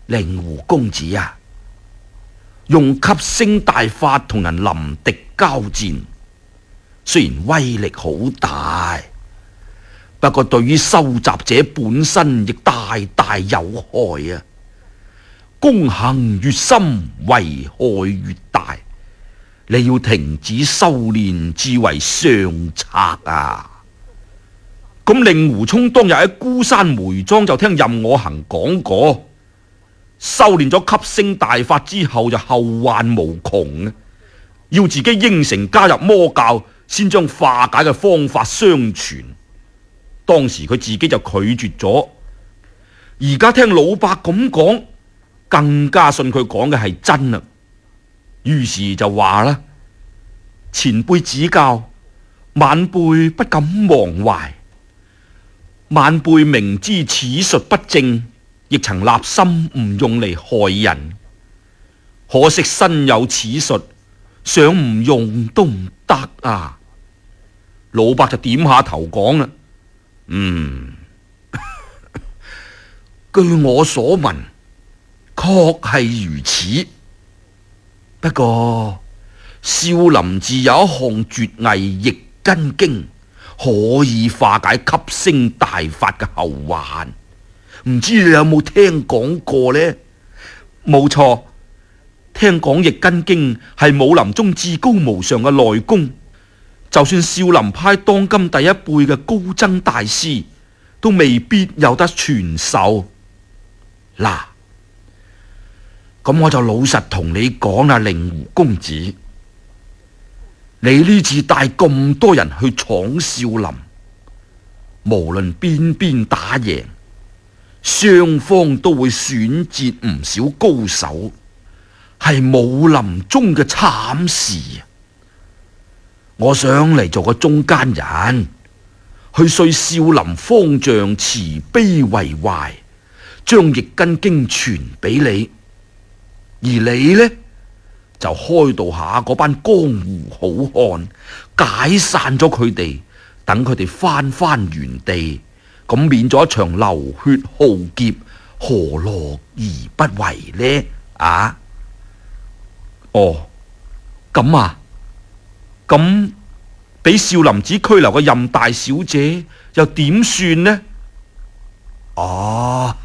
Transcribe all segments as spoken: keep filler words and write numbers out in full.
令狐公子啊，用吸星大法同人臨敵交戰，雖然威力好大，不過對於收集者本身亦大大有害啊！攻行越深，危害越大，你要停止修煉至為上策啊！咁令狐沖當日喺孤山梅莊就聽任我行講過，修煉咗吸星大法之後就後患無窮啊！要自己應承加入魔教，先將化解嘅方法相傳。當時佢自己就拒絕咗，而家聽老伯咁講，更加信佢講嘅係真啦。於是就話啦：前輩指教，晚輩不敢忘懷。晚輩明知此術不正，亦曾立心唔用嚟害人。可惜身有此術，想唔用都唔得啊！老伯就點下頭講啦：嗯，據我所聞，確係如此。不過少林寺有一項絕藝易筋經，可以化解吸星大法嘅後患，唔知你有冇聽講過呢？冇錯，聽講易筋經係武林中至高無上嘅內功，就算少林派當今第一輩嘅高僧大師，都未必有得傳授。嗱，咁我就老實同你講啦，令狐公子，你呢次帶咁多人去闖少林，無論邊邊打贏，雙方都會選擇唔少高手，係武林中嘅慘事。我想嚟做個中間人，去說少林方丈慈悲為懷，將易筋經傳俾你，而你呢，就開導下嗰班江湖好漢，解散咗佢哋，等佢哋翻翻原地，咁免咗一場流血浩劫，何樂而不為呢？啊？哦，咁啊？咁俾少林寺拘留嘅任大小姐又點算呢？哦，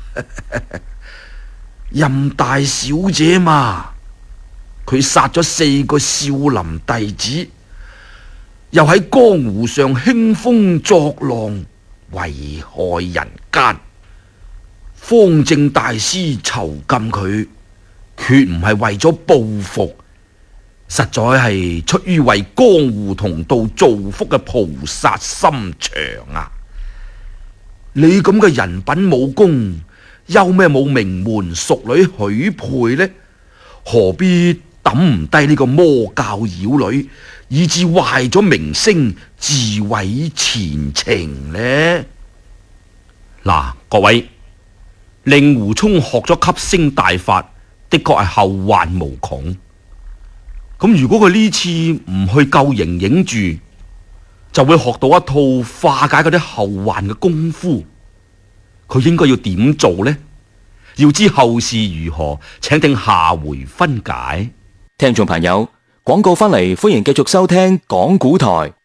任大小姐嘛，佢殺咗四個少林弟子，又喺江湖上興風作浪，危害人間。方正大師囚禁佢，決唔係為咗報復，實在係出於為江湖同道造福嘅菩薩心腸啊！你咁嘅人品武功，有咩冇名門淑女許配呢？何必抌唔低呢個魔教妖女，以致壞咗名聲，自毀前程呢？嗱，各位，令狐沖學咗吸星大法，的確係後患無窮。咁如果佢呢次唔去救盈盈住，就會學到一套化解嗰啲後患嘅功夫。佢應該要點做呢？要知後事如何，請聽下回分解。 聽眾朋友，廣告翻嚟，歡迎繼續收聽講古台。